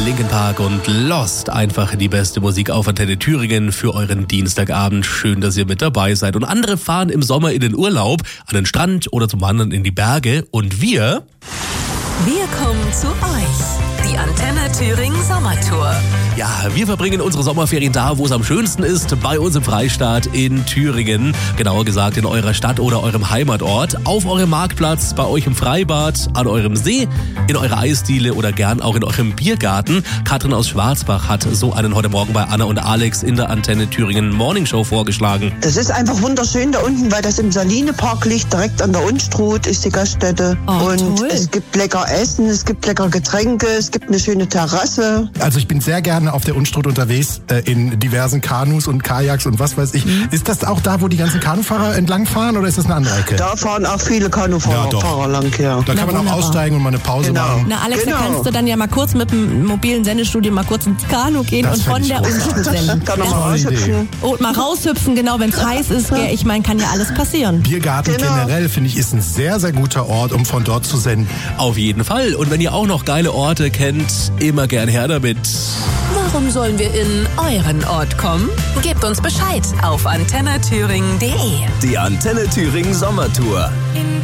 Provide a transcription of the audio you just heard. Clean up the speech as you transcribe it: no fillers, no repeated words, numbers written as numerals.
Linkin Park und Lost. Einfach die beste Musik auf Antenne Thüringen für euren Dienstagabend. Schön, dass ihr mit dabei seid. Und andere fahren im Sommer in den Urlaub, an den Strand oder zum Wandern in die Berge. Und wir kommen zu euch. Die Antenne Thüringen Sommertour. Ja, wir verbringen unsere Sommerferien da, wo es am schönsten ist, bei uns im Freistaat in Thüringen. Genauer gesagt in eurer Stadt oder eurem Heimatort, auf eurem Marktplatz, bei euch im Freibad, an eurem See, in eurer Eisdiele oder gern auch in eurem Biergarten. Katrin aus Schwarzbach hat so einen heute Morgen bei Anna und Alex in der Antenne Thüringen Morning Show vorgeschlagen. Das ist einfach wunderschön da unten, weil das im Salinepark liegt, direkt an der Unstrut ist die Gaststätte. Und toll. Es gibt lecker Essen, es gibt lecker Getränke, es gibt eine schöne Terrasse. Also ich bin sehr gerne auf der Unstrut unterwegs, in diversen Kanus und Kajaks und was weiß ich. Ist das auch da, wo die ganzen Kanufahrer entlangfahren oder ist das eine andere Ecke? Da fahren auch viele Kanufahrer lang, ja. Da kann man auch aussteigen und mal eine Pause machen. Na Alex, Genau. da kannst du dann ja mal kurz mit dem mobilen Sendestudio mal kurz ins Kanu gehen Das und von fänd ich der großartig. Unstrut senden. Kann man mal Tolle Idee. raushüpfen. Und mal raushüpfen, genau, wenn es heiß ist. Gell? Ich meine, kann ja alles passieren. Biergarten Genau. generell, finde ich, ist ein sehr, sehr guter Ort, um von dort zu senden. Auf jeden Fall. Und wenn ihr auch noch geile Orte kennt, immer gern her damit. Warum sollen wir in euren Ort kommen? Gebt uns Bescheid auf antennathüringen.de. Die Antenne Thüringen Sommertour. In